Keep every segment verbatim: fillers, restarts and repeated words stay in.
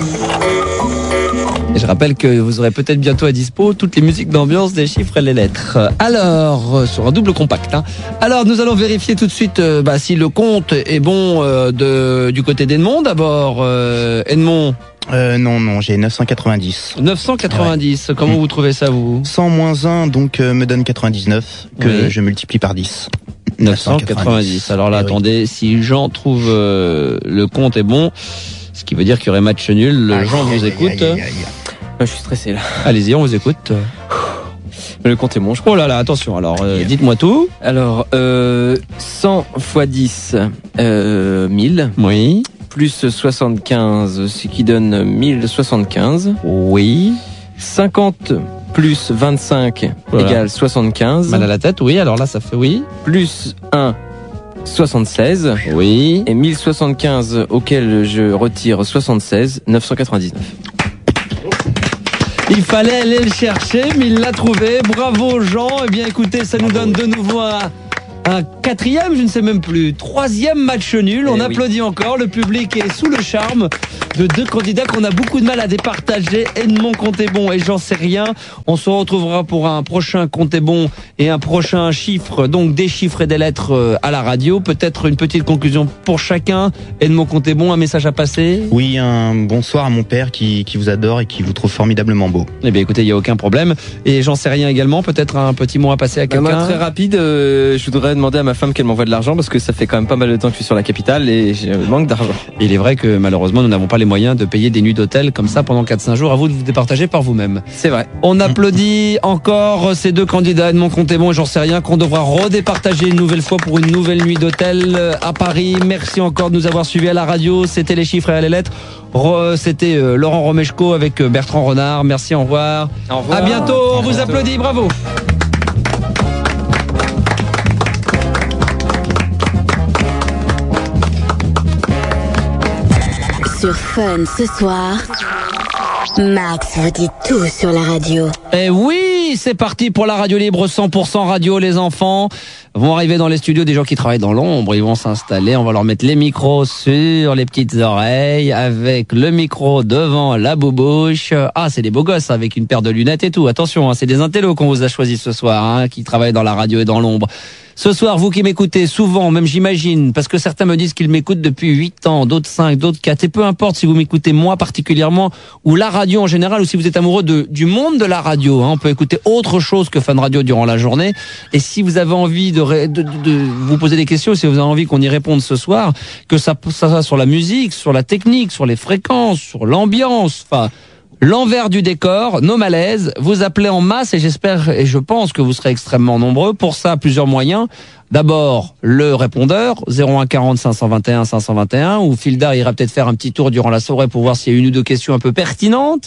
Et je rappelle que vous aurez peut-être bientôt à dispo toutes les musiques d'ambiance des chiffres et les lettres. Alors, sur un double compact. Hein. Alors, nous allons vérifier tout de suite euh, bah, si le compte est bon euh, de, du côté d'Edmond. D'abord, euh, Edmond. Euh, non, non, j'ai neuf cent quatre-vingt-dix. neuf cent quatre-vingt-dix, ouais. Comment mmh. vous trouvez ça, vous? cent moins un, donc, euh, me donne quatre-vingt-dix-neuf, que oui. je multiplie par dix. neuf cent quatre-vingt-dix. Alors là, et attendez, oui. si Jean trouve euh, le compte est bon, ce qui veut dire qu'il y aurait match nul, aïe, Jean aïe, vous aïe, écoute. Aïe, aïe, aïe. Je suis stressé là. Allez-y, on vous écoute. Le compte est bon, je crois. Oh là là, attention, alors euh, dites-moi tout. Alors, euh, cent fois dix, euh, mille. Oui. Plus soixante-quinze, ce qui donne mille soixante-quinze. Oui. cinquante plus vingt-cinq voilà. Égale soixante-quinze. Mal à la tête, oui, alors là ça fait oui. Plus un, soixante-seize. Oui. Et mille soixante-quinze auquel je retire soixante-seize, neuf cent quatre-vingt-dix-neuf. Il fallait aller le chercher, mais il l'a trouvé. Bravo Jean. Eh bien écoutez, ça nous donne de nouveau un... Un quatrième, je ne sais même plus, troisième match nul. On eh applaudit oui. encore. Le public est sous le charme de deux candidats qu'on a beaucoup de mal à départager. Edmond Compte-est-bon et j'en sais rien. On se retrouvera pour un prochain Compte-est-bon et un prochain chiffre, donc des chiffres et des lettres à la radio. Peut-être une petite conclusion pour chacun. Edmond Compte-est-bon, un message à passer? Oui, un bonsoir à mon père qui, qui vous adore et qui vous trouve formidablement beau. Eh bien écoutez, il n'y a aucun problème. Et j'en sais rien également. Peut-être un petit mot à passer à quelqu'un? Moi, très rapide, euh, je voudrais demander à ma femme qu'elle m'envoie de l'argent parce que ça fait quand même pas mal de temps que je suis sur la capitale et je manque d'argent. Il est vrai que malheureusement nous n'avons pas les moyens de payer des nuits d'hôtel comme ça pendant quatre cinq jours. À vous de vous départager par vous-même. C'est vrai. On applaudit encore ces deux candidats, Edmond Compte-est-bon et j'en sais rien, qu'on devra redépartager une nouvelle fois pour une nouvelle nuit d'hôtel à Paris. Merci encore de nous avoir suivis à la radio. C'était les chiffres et les lettres. C'était Laurent Romeshko avec Bertrand Renard. Merci, au revoir. Au revoir. À bientôt. On vous applaudit. Bravo. Sur Fun ce soir, Max vous dit tout sur la radio. Eh oui, c'est parti pour la radio libre cent pour cent radio. Les enfants vont arriver dans les studios, des gens qui travaillent dans l'ombre, ils vont s'installer, on va leur mettre les micros sur les petites oreilles, avec le micro devant la boubouche. Ah, c'est des beaux gosses avec une paire de lunettes et tout. Attention, hein, c'est des intellos qu'on vous a choisi ce soir, hein, qui travaillent dans la radio et dans l'ombre. Ce soir, vous qui m'écoutez souvent, même j'imagine, parce que certains me disent qu'ils m'écoutent depuis huit ans, d'autres cinq, d'autres quatre, et peu importe si vous m'écoutez moi particulièrement, ou la radio en général, ou si vous êtes amoureux de, du monde de la radio, hein, on peut écouter autre chose que Fun Radio durant la journée, et si vous avez envie de, de, de, de vous poser des questions, si vous avez envie qu'on y réponde ce soir, que ça, ça soit sur la musique, sur la technique, sur les fréquences, sur l'ambiance, enfin... l'envers du décor, nos malaises, vous appelez en masse et j'espère et je pense que vous serez extrêmement nombreux. Pour ça, plusieurs moyens. D'abord, le répondeur, zéro un quarante cinq cent vingt et un cinq cent vingt et un, où Filda ira peut-être faire un petit tour durant la soirée pour voir s'il y a une ou deux questions un peu pertinentes.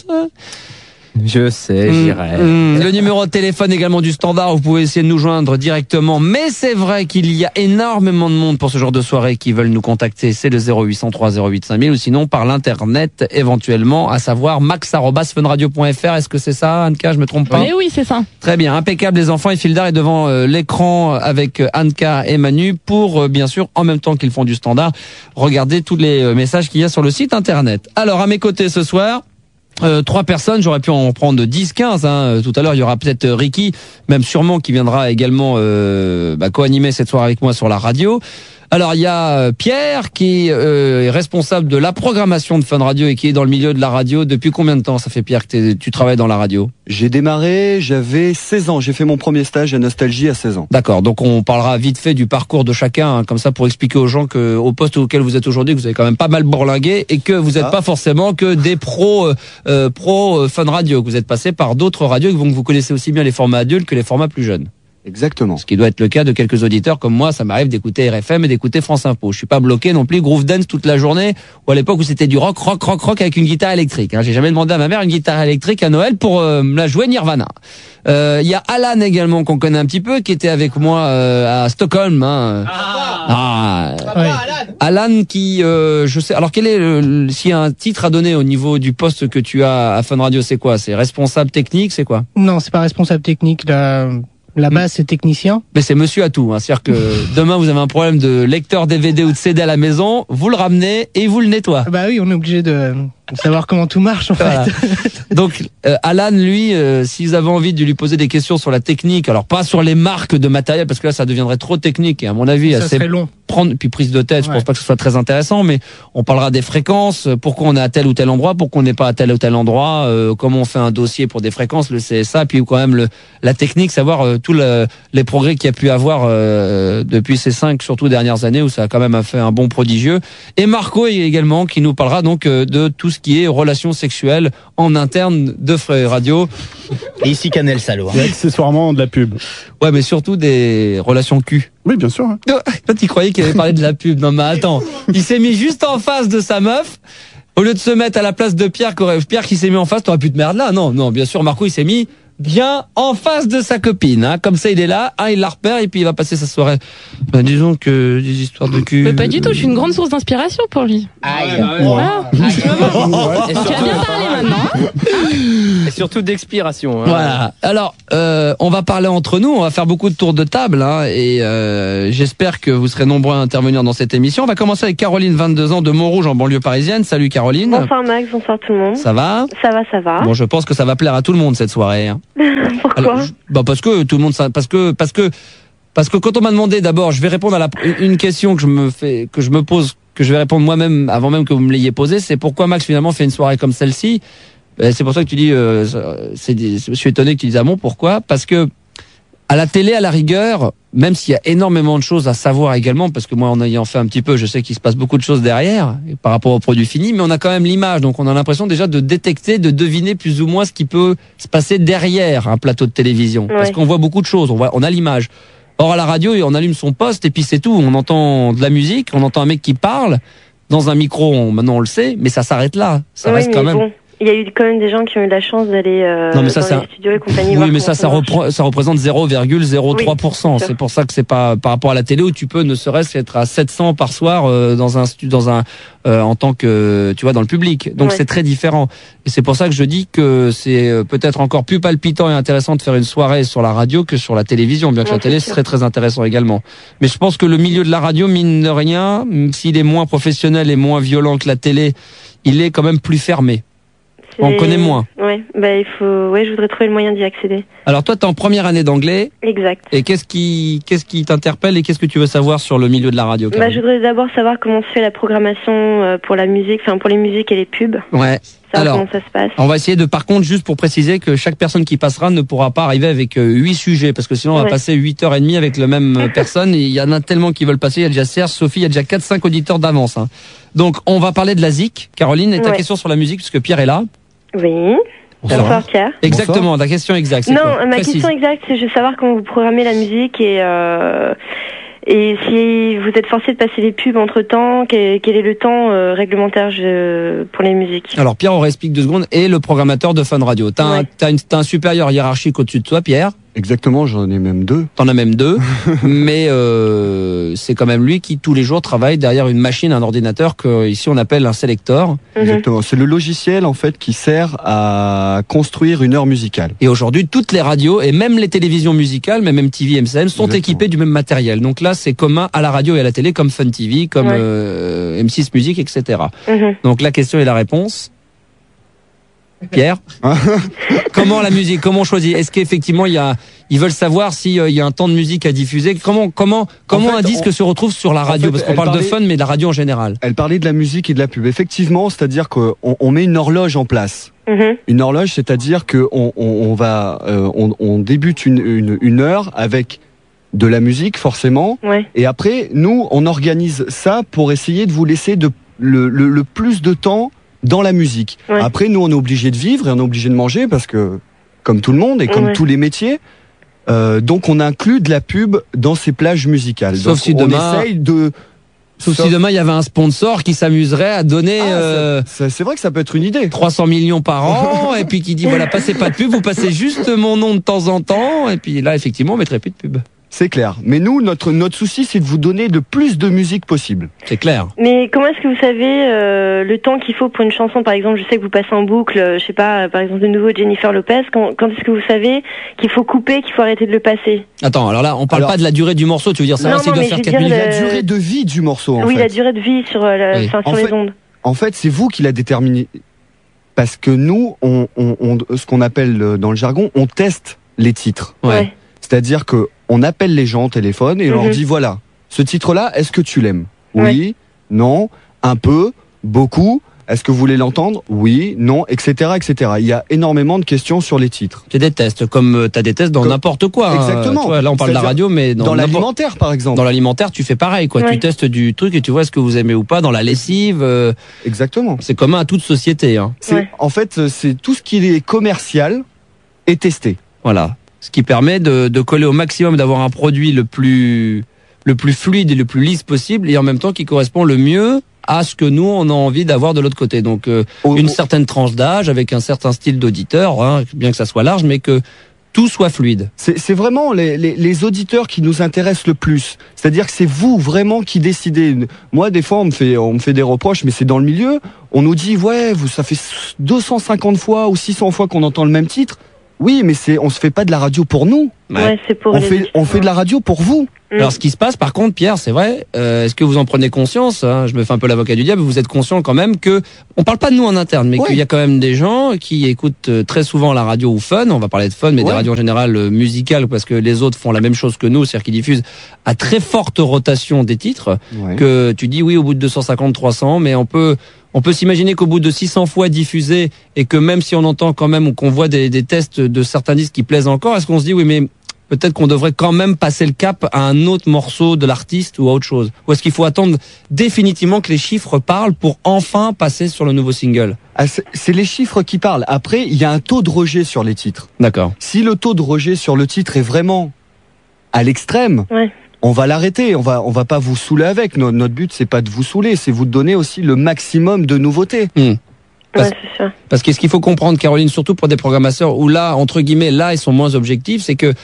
Je sais, j'irai. Mmh, mmh. Le numéro de téléphone également du standard, vous pouvez essayer de nous joindre directement. Mais c'est vrai qu'il y a énormément de monde pour ce genre de soirée qui veulent nous contacter. C'est le zéro huit cent trois zéro huit cinq mille ou sinon par l'internet éventuellement, à savoir max arobase fun radio point f r. Est-ce que c'est ça, Anka? Je me trompe pas? Oui, oui, c'est ça. Très bien, impeccable les enfants. Et Fildar est devant euh, l'écran avec euh, Anka et Manu pour, euh, bien sûr, en même temps qu'ils font du standard, regarder tous les euh, messages qu'il y a sur le site internet. Alors, à mes côtés ce soir... Euh, trois personnes, j'aurais pu en prendre dix, quinze, hein. Tout à l'heure il y aura peut-être Ricky, même sûrement qui viendra également euh, bah, co-animer cette soirée avec moi sur la radio. Alors il y a Pierre qui euh, est responsable de la programmation de Fun Radio et qui est dans le milieu de la radio. Depuis combien de temps ça fait, Pierre, que tu travailles dans la radio? J'ai démarré, j'avais seize ans, j'ai fait mon premier stage à Nostalgie à seize ans. D'accord, donc on parlera vite fait du parcours de chacun, hein, comme ça pour expliquer aux gens que au poste auquel vous êtes aujourd'hui, que vous avez quand même pas mal bourlingué et que vous n'êtes ah. pas forcément que des pros euh, pro Fun Radio, que vous êtes passé par d'autres radios et que vous connaissez aussi bien les formats adultes que les formats plus jeunes. Exactement. Ce qui doit être le cas de quelques auditeurs comme moi, ça m'arrive d'écouter R F M et d'écouter France Info. Je suis pas bloqué non plus groove dance toute la journée, ou à l'époque où c'était du rock, rock, rock, rock avec une guitare électrique. Hein. J'ai jamais demandé à ma mère une guitare électrique à Noël pour euh, me la jouer Nirvana. Il euh, y a Alan également qu'on connaît un petit peu, qui était avec moi euh, à Stockholm. Hein. Ah, ah ouais. Alan. Alan qui, euh, je sais. Alors quel est le, s'il y a un titre à donner au niveau du poste que tu as à Fun Radio, c'est quoi? C'est responsable technique, c'est quoi? Non, c'est pas responsable technique. Là... Là-bas, c'est technicien. Mais c'est monsieur à tout. Hein. C'est-à-dire que demain, vous avez un problème de lecteur D V D ou de C D à la maison, vous le ramenez et vous le nettoie. Bah oui, on est obligé de Savoir comment tout marche en Voilà. fait. Donc euh, Alan, lui, euh, si vous avez envie de lui poser des questions sur la technique, alors pas sur les marques de matériel, parce que là ça deviendrait trop technique et à mon avis Ça assez serait long. prendre puis prise de tête. Je Ouais. pense pas que ce soit très intéressant, mais on parlera des fréquences, pourquoi on est à tel ou tel endroit, pourquoi on n'est pas à tel ou tel endroit, euh, comment on fait un dossier pour des fréquences, le C S A, puis quand même le la technique, savoir euh, tous le, les progrès qu'il y a pu avoir euh, depuis ces cinq surtout dernières années où ça a quand même fait un bond prodigieux. Et Marco également qui nous parlera donc euh, de tout ce qui est relations sexuelles en interne de Free Radio. Et ici Canel Salo. Et accessoirement de la pub. Ouais, mais surtout des relations cul. Oui, bien sûr. Hein. Toi, tu croyais qu'il avait parlé de la pub. Non, mais attends. Il s'est mis juste en face de sa meuf. Au lieu de se mettre à la place de Pierre, qu'aurait- Pierre qui s'est mis en face, t'aurais pu te merde là. Non, non, bien sûr, Marco, il s'est mis bien en face de sa copine. Hein. Comme ça, il est là, hein, il la repère et puis il va passer sa soirée. Ben, disons que des histoires de cul. Mais pas du tout, je suis une grande source d'inspiration pour lui. Aïe. Voilà. Et Tu as bien surtout, parlé maintenant. et surtout d'expiration. Hein. Voilà. Alors, euh, on va parler entre nous. On va faire beaucoup de tours de table, hein, et euh, j'espère que vous serez nombreux à intervenir dans cette émission. On va commencer avec Caroline, vingt-deux ans, de Montrouge, en banlieue parisienne. Salut Caroline. Bonsoir Max, bonsoir tout le monde. Ça va? Ça va, ça va. Bon, je pense que ça va plaire à tout le monde cette soirée. Hein. Pourquoi Alors, je- bah parce que tout le monde, ça- parce que parce que parce que quand on m'a demandé, d'abord, je vais répondre à la, une question que je me fais, que je me pose, que je vais répondre moi-même avant même que vous me l'ayez posée, c'est pourquoi Max finalement fait une soirée comme celle-ci. Ben, c'est pour ça que tu dis, euh, c'est, je suis étonné que tu dises ah bon, pourquoi? Parce que à la télé, à la rigueur, même s'il y a énormément de choses à savoir également, parce que moi, en ayant fait un petit peu, je sais qu'il se passe beaucoup de choses derrière par rapport au produit fini, mais on a quand même l'image, donc on a l'impression déjà de détecter, de deviner plus ou moins ce qui peut se passer derrière un plateau de télévision, parce Ouais. qu'on voit beaucoup de choses, on voit, on a l'image. Or à la radio, on allume son poste et puis c'est tout. On entend de la musique, on entend un mec qui parle dans un micro. On, maintenant on le sait, mais ça s'arrête là. Ça Oui, reste mais quand même. bon, il y a eu quand même des gens qui ont eu la chance d'aller euh, Non, mais ça, dans ça- les studios et compagnie. Oui, voir mais comment ça, ça, marche. repre- ça représente zéro virgule zéro trois pour cent. Oui, c'est C'est sûr. pour ça que c'est pas par rapport à la télé où tu peux ne serait-ce qu'être à sept cents par soir euh, dans un stu- dans un euh, en tant que tu vois dans le public. Donc Ouais. c'est très différent. Et c'est pour ça que je dis que c'est euh, peut-être encore plus palpitant et intéressant de faire une soirée sur la radio que sur la télévision, bien que Non, la télé c'est ce sûr. serait très intéressant également. Mais je pense que le milieu de la radio, mine de rien, même s'il est moins professionnel et moins violent que la télé, il est quand même plus fermé. On C'est- connaît moins. Ouais, bah il faut. Ouais, je voudrais trouver le moyen d'y accéder. Alors toi, t'es en première année d'anglais. Exact. Et qu'est-ce qui, qu'est-ce qui t'interpelle et qu'est-ce que tu veux savoir sur le milieu de la radio, Bah, Caroline? je voudrais d'abord savoir comment se fait la programmation euh, pour la musique, enfin pour les musiques et les pubs. Ouais. Savoir Alors, comment ça se passe. on va essayer de, par contre, juste pour préciser que chaque personne qui passera ne pourra pas arriver avec euh, huit sujets, parce que sinon on va Ouais. passer huit heures et demie avec le même euh, personne. Et il y en a tellement qui veulent passer. Il y a déjà Serge, Sophie, il y a déjà quatre, cinq auditeurs d'avance. Hein. Donc, on va parler de la Z I C. Caroline, et ta Ouais. question sur la musique, puisque Pierre est là. Oui. Bonsoir Pierre. Exactement. Ta question exacte. c'est Non, quoi ma Précise. question exacte, c'est juste savoir comment vous programmez la musique et euh, et si vous êtes forcé de passer les pubs entre temps, quel, quel est le temps euh, réglementaire je, pour les musiques. Alors, Pierre, on réexplique deux secondes, est le programmateur de Fun Radio. T'as un, Ouais. t'as une, t'as un supérieur hiérarchique au-dessus de toi, Pierre. Exactement, j'en ai même deux. T'en as même deux, mais euh, c'est quand même lui qui tous les jours travaille derrière une machine, un ordinateur que ici on appelle un sélecteur. Mhm. Exactement. C'est le logiciel en fait qui sert à construire une heure musicale. Et aujourd'hui, toutes les radios et même les télévisions musicales, même M T V, M C M, sont Exactement. équipées du même matériel. Donc là, c'est commun à la radio et à la télé, comme Fun T V, comme Ouais. euh, M six Music, et cetera. Mhm. Donc la question et la réponse. Pierre, comment la musique, comment on choisit? Est-ce qu'effectivement il y a, ils veulent savoir s'il y a un temps de musique à diffuser? Comment, comment, comment fait, un disque on- se retrouve sur la radio? fait, Parce qu'on elle parle de parlait- Fun, mais de la radio en général. Elle parlait de la musique et de la pub. Effectivement, c'est-à-dire qu'on on met une horloge en place. Mhm. Une horloge, c'est-à-dire que on, on, on va, euh, on, on débute une, une, une heure avec de la musique forcément, Ouais. et après nous on organise ça pour essayer de vous laisser de, le, le, le plus de temps dans la musique. Ouais. Après nous on est obligé de vivre et on est obligé de manger parce que comme tout le monde et comme Ouais. tous les métiers, euh, donc on inclut de la pub dans ces plages musicales. Sauf Donc, si on demain- essaye de Sauf, Sauf- si demain il y avait un sponsor qui s'amuserait à donner Ah, euh, ça- ça- c'est vrai que ça peut être une idée. trois cents millions par an et puis qui dit voilà, passez pas de pub, vous passez juste mon nom de temps en temps et puis là effectivement on mettrait plus de pub. C'est clair. Mais nous, notre, notre souci, c'est de vous donner le plus de musique possible. C'est clair. Mais comment est-ce que vous savez euh, le temps qu'il faut pour une chanson? Par exemple, je sais que vous passez en boucle, euh, je sais pas, euh, par exemple de nouveau Jennifer Lopez. Quand, quand est-ce que vous savez qu'il faut couper, qu'il faut arrêter de le passer? Attends, alors là on parle Alors- pas de la durée du morceau, tu veux dire savoir Non, s'il non, doit mais faire je veux quatre dire, minutes. La Euh, durée de vie du morceau, en oui, fait. la durée de vie sur, euh, la, Oui. enfin, En sur fait- les ondes. En fait, c'est vous qui la déterminez. parce que nous, on, on, on, ce qu'on appelle euh, dans le jargon, on teste les titres. Ouais. Ouais. C'est-à-dire que on appelle les gens au téléphone et on Mhm. leur dit voilà, ce titre-là, est-ce que tu l'aimes? Oui, Ouais. non, un peu, beaucoup. Est-ce que vous voulez l'entendre? Oui, non, et cetera, et cetera. Il y a énormément de questions sur les titres. Tu as des tests, comme tu as des tests dans Comme- n'importe quoi. hein. Exactement. Tu vois, là, on parle de la C'est-à-dire radio, mais dans, Dans n'importe- l'alimentaire, par exemple. dans l'alimentaire, tu fais pareil, quoi. Ouais. Tu testes du truc et tu vois ce que vous aimez ou pas. Dans la lessive, euh, Exactement. c'est commun à toute société. Hein. C'est, Ouais. En fait, c'est tout ce qui est commercial est testé. Voilà. Ce qui permet de, de coller au maximum, d'avoir un produit le plus, le plus fluide et le plus lisse possible, et en même temps qui correspond le mieux à ce que nous, on a envie d'avoir de l'autre côté. Donc, euh, Au- une au- certaine tranche d'âge, avec un certain style d'auditeur, hein, bien que ça soit large, mais que tout soit fluide. C'est, c'est vraiment les, les, les auditeurs qui nous intéressent le plus. C'est-à-dire que c'est vous vraiment qui décidez. Moi, des fois, on me fait, on me fait des reproches, mais c'est dans le milieu. On nous dit, ouais, vous, ça fait deux cent cinquante fois ou six cents fois qu'on entend le même titre. Oui, mais c'est, on se fait pas de la radio pour nous. Ouais. Ouais, c'est pour On les fait, on fait de la radio pour vous. Mm. Alors, ce qui se passe, par contre, Pierre, c'est vrai, euh, est-ce que vous en prenez conscience, hein, je me fais un peu l'avocat du diable, vous êtes conscient quand même que, on parle pas de nous en interne, mais Ouais. qu'il y a quand même des gens qui écoutent euh, très souvent la radio ou Fun, on va parler de Fun, mais des Ouais. radios en général euh, musicales, parce que les autres font la même chose que nous, c'est-à-dire qu'ils diffusent à très forte rotation des titres, Ouais. que tu dis oui au bout de deux cent cinquante, trois cents, mais on peut, on peut s'imaginer qu'au bout de six cents fois diffusés, et que même si on entend quand même, ou qu'on voit des, des tests de certains disques qui plaisent encore, est-ce qu'on se dit oui mais peut-être qu'on devrait quand même passer le cap à un autre morceau de l'artiste ou à autre chose? Ou est-ce qu'il faut attendre définitivement que les chiffres parlent pour enfin passer sur le nouveau single? Ah, c'est, c'est les chiffres qui parlent. Après, il y a un taux de rejet sur les titres. D'accord. Si le taux de rejet sur le titre est vraiment à l'extrême, Ouais. on va l'arrêter. On va, on va pas vous saouler avec. Notre, notre but, c'est pas de vous saouler, c'est vous donner aussi le maximum de nouveautés. Parce- Ouais, c'est ça. Parce que ce qu'il faut comprendre, Caroline, surtout pour des programmateurs où là, entre guillemets, là, ils sont moins objectifs, c'est que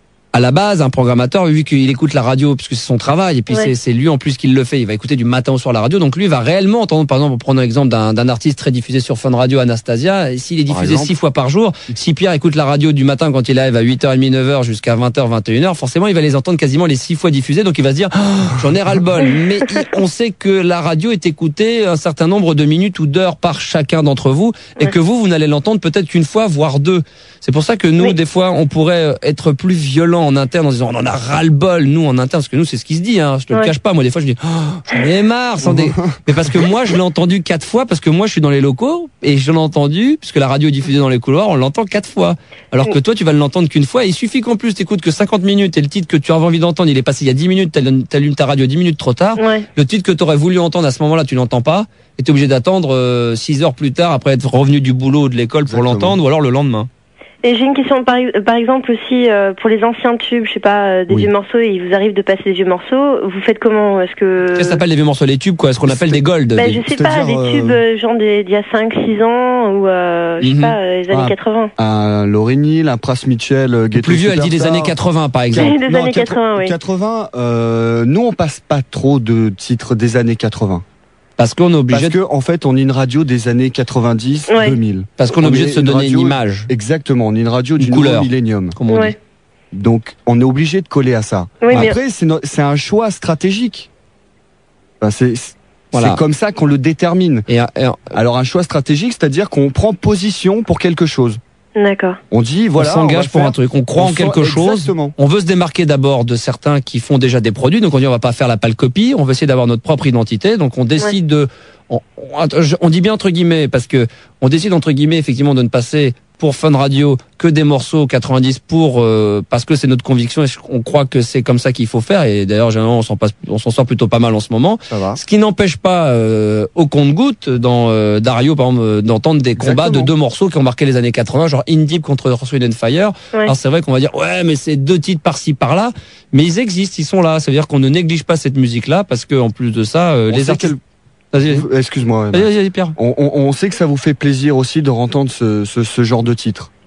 à la base, un programmateur, vu qu'il écoute la radio, puisque c'est son travail, et puis Ouais. c'est, c'est lui en plus qui le fait, il va écouter du matin au soir la radio, donc lui va réellement entendre, par exemple, pour prendre l'exemple d'un, d'un artiste très diffusé sur Fun Radio, Anastasia, et s'il est Par diffusé exemple. six fois par jour, si Pierre écoute la radio du matin quand il arrive à huit heures trente, neuf heures jusqu'à vingt heures, vingt et une heures, forcément il va les entendre quasiment les six fois diffusés, donc il va se dire, oh, j'en ai ras-le-bol. Mais il- on sait que la radio est écoutée un certain nombre de minutes ou d'heures par chacun d'entre vous, et Ouais. que vous, vous n'allez l'entendre peut-être qu'une fois, voire deux. C'est pour ça que nous, Oui. des fois, on pourrait être plus violent en interne en disant, on en a ras-le-bol, nous, en interne, parce que nous, c'est ce qui se dit, hein. Je te le Ouais. cache pas. Moi, des fois, je dis, oh, j'en ai marre, sans dé- mais parce que moi, je l'ai entendu quatre fois, parce que moi, je suis dans les locaux, et je l'ai entendu, puisque la radio est diffusée dans les couloirs, on l'entend quatre fois. Alors que toi, tu vas l'entendre qu'une fois, et il suffit qu'en plus, t'écoutes que cinquante minutes, et le titre que tu as envie d'entendre, il est passé il y a dix minutes, t'allumes t'allumes ta radio dix minutes trop tard. Ouais. Le titre que tu aurais voulu entendre à ce moment-là, tu l'entends pas, et t'es obligé d'attendre euh, six heures plus tard, après être revenu du boulot ou de l'école pour Exactement. l'entendre, ou alors le lendemain. Et j'ai une question par, par exemple aussi euh, pour les anciens tubes, je sais pas, euh, des Oui. vieux morceaux, et il vous arrive de passer des vieux morceaux, vous faites comment? Est-ce que Qu'est-ce que ça s'appelle les vieux morceaux, les tubes, quoi, ce qu'on appelle des golds. bah, des- je sais pas, C'est-à-dire, des tubes euh, euh, genre des- d'il y a cinq six ans ou euh, je sais Mhm. pas, euh, les années Ah. quatre-vingts. Un Laurie Neal, un Pras Mitchell, euh, Le Ghetto plus vieux, elle dit les Superstar. années quatre-vingts, par exemple. Des Non, années quatre- quatre-vingts, oui. quatre-vingts, euh, nous on passe pas trop de titres des années quatre-vingts. Parce qu'on est obligé, Parce de, que en fait, on est une radio des années quatre-vingt-dix, Ouais. deux mille. parce qu'on est on obligé est de se une donner radio- une image, Exactement, on est une radio Une du couleur. nouveau millénium. comme on Ouais. dit. Donc, on est obligé de coller à ça. Oui, mais Après, c'est no- c'est un choix stratégique. Enfin, c'est c'est Voilà. comme ça qu'on le détermine. Et, et- Alors, un choix stratégique, c'est-à-dire qu'on prend position pour quelque chose. d'accord. On dit, voilà, on s'engage va pour faire- un truc, on croit on en s'en- quelque chose. Exactement. On veut se démarquer d'abord de certains qui font déjà des produits, donc on dit on va pas faire la pâle copie, on veut essayer d'avoir notre propre identité, donc on décide de, on, on- on dit bien entre guillemets parce que on décide entre guillemets effectivement de ne passer pour Fun Radio que des morceaux quatre-vingt-dix pour euh, parce que c'est notre conviction et on croit que c'est comme ça qu'il faut faire et d'ailleurs généralement on s'en passe, on s'en sort plutôt pas mal en ce moment. Ça va. Ce qui n'empêche pas euh, au compte-goutte dans euh, Dario par exemple euh, d'entendre des combats Exactement. de deux morceaux qui ont marqué les années quatre-vingts, genre In Deep contre Earth, Wind and Fire. Ouais. Alors c'est vrai qu'on va dire ouais mais c'est deux titres par-ci par-là, mais ils existent, ils sont là. Ça veut dire qu'on ne néglige pas cette musique-là parce que en plus de ça, euh, On les sait artistes. qu'elle- Vas-y, vas-y, Excuse-moi. vas-y, vas-y, Pierre. On, on- on sait que ça vous fait plaisir aussi de entendre ce, ce, ce genre de titre. Ouais.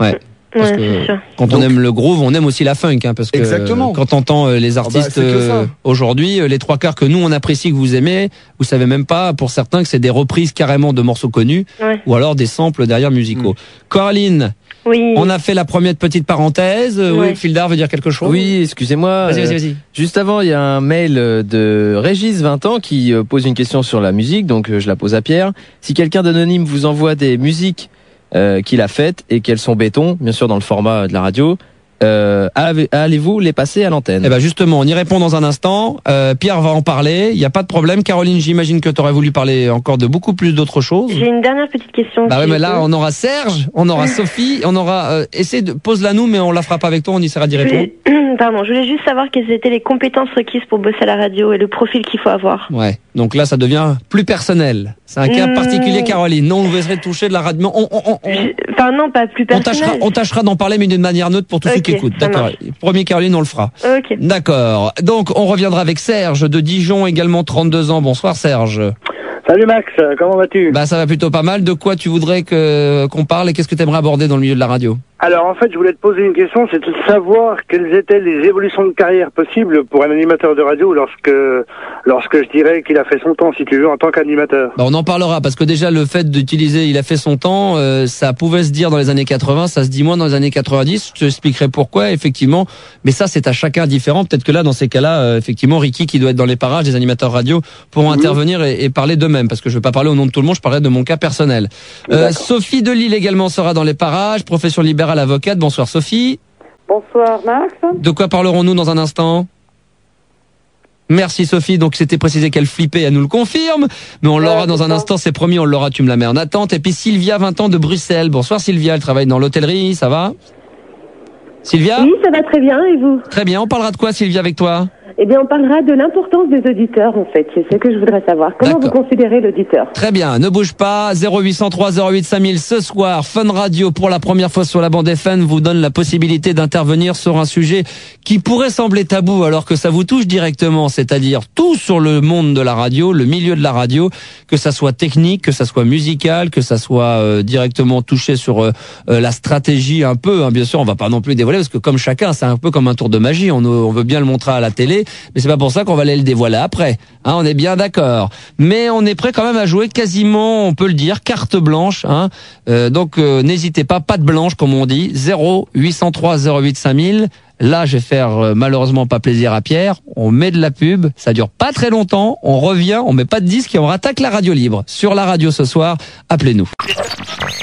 Parce Ouais, que c'est sûr. quand Donc- on aime le groove, on aime aussi la funk, hein, parce que Exactement. quand on entend euh, les artistes c'est que ça. euh, aujourd'hui, euh, les trois quarts que nous on apprécie, que vous aimez, vous savez même pas pour certains que c'est des reprises carrément de morceaux connus, Ouais. ou alors des samples derrière musicaux. Coraline, Oui. on a fait la première petite parenthèse. Euh, Ouais. Oui, Fildar veut dire quelque chose. Oui, excusez-moi. Vas-y, euh, vas-y, vas-y. Juste avant, il y a un mail de Régis, vingt ans, qui euh, pose une question sur la musique, donc euh, je la pose à Pierre. Si quelqu'un d'anonyme vous envoie des musiques euh, qu'il a faites et qu'elles sont béton, bien sûr dans le format de la radio, euh, avez- allez-vous les passer à l'antenne? Eh ben justement, on y répond dans un instant. Euh, Pierre va en parler. Il n'y a pas de problème. Caroline, j'imagine que tu aurais voulu parler encore de beaucoup plus d'autres choses. J'ai une dernière petite question. Bah si oui, mais je là, peux. on aura Serge, on aura Sophie, on aura. Euh, essaie de pose-la nous, mais on la fera pas avec toi. On essaiera d'y Je répondre. voulais- Pardon, je voulais juste savoir quelles étaient les compétences requises pour bosser à la radio et le profil qu'il faut avoir. Ouais. Donc là, ça devient plus personnel. C'est un cas Mmh. particulier, Caroline. Non, on vous laisserait toucher de la radio. On, on, on, on- Je- Enfin non, pas plus on tâchera, personnel. on tâchera d'en parler, mais d'une manière neutre pour tous ceux Ok, qui écoutent. ça D'accord. marche. Premier, Caroline, on le fera. Ok. D'accord. Donc, on reviendra avec Serge de Dijon, également trente-deux ans. Bonsoir, Serge. Salut Max, comment vas-tu? Bah, ça va plutôt pas mal. De quoi tu voudrais que qu'on parle et qu'est-ce que tu aimerais aborder dans le milieu de la radio? Alors en fait, je voulais te poser une question, c'est de savoir quelles étaient les évolutions de carrière possibles pour un animateur de radio lorsque lorsque je dirais qu'il a fait son temps, si tu veux, en tant qu'animateur. Bah, on en parlera parce que déjà le fait d'utiliser il a fait son temps, euh, ça pouvait se dire dans les années quatre-vingts, ça se dit moins dans les années quatre-vingt-dix. Je t'expliquerai pourquoi effectivement, mais ça c'est à chacun différent. Peut-être que là dans ces cas-là, euh, effectivement Ricky qui doit être dans les parages, des animateurs radio pourront Mhm. intervenir et, et parler d'eux-mêmes parce que je vais pas parler au nom de tout le monde, je parlerai de mon cas personnel. Euh, D'accord. Sophie Delille également sera dans les parages, profession libérale avocate. Bonsoir Sophie. Bonsoir Max. De quoi parlerons-nous dans un instant? Merci Sophie, donc c'était précisé qu'elle flippait, elle nous le confirme, mais on l'aura Ouais, dans c'est un ça. instant, c'est promis, on l'aura, tu me la mets en attente. Et puis Sylvia, vingt ans de Bruxelles. Bonsoir Sylvia, elle travaille dans l'hôtellerie, ça va? Sylvia? Oui, ça va très bien, et vous? Très bien, on parlera de quoi Sylvia avec toi? Eh bien, on parlera de l'importance des auditeurs, en fait. C'est ce que je voudrais savoir. Comment vous D'accord. considérez l'auditeur? Très bien, ne bouge pas, zéro huit cent trois zéro huit cinq mille ce soir, Fun Radio pour la première fois sur la bande F M vous donne la possibilité d'intervenir sur un sujet qui pourrait sembler tabou alors que ça vous touche directement, c'est-à-dire tout sur le monde de la radio, le milieu de la radio, que ça soit technique, que ça soit musical, que ça soit euh, directement touché sur euh, euh, la stratégie un peu, hein, bien sûr on va pas non plus dévoiler parce que comme chacun c'est un peu comme un tour de magie, on, on veut bien le montrer à la télé, mais c'est pas pour ça qu'on va aller le dévoiler après, hein, on est bien d'accord. Mais on est prêt quand même à jouer quasiment, on peut le dire, carte blanche. Hein. Euh, donc euh, n'hésitez pas, pas de blanche comme on dit, zéro huit cent trois zéro huit cinq mille. Là, je vais faire euh, malheureusement pas plaisir à Pierre. On met de la pub, ça dure pas très longtemps, on revient, on met pas de disque et on rattaque la radio libre. Sur la radio ce soir, appelez-nous.